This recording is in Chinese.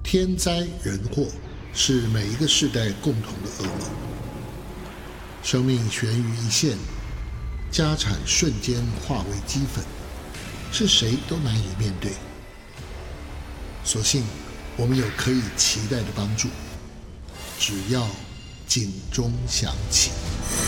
天灾人祸是每一个世代共同的噩梦，生命悬于一线，家产瞬间化为齑粉，是谁都难以面对。所幸我们有可以期待的帮助，只要警钟响起。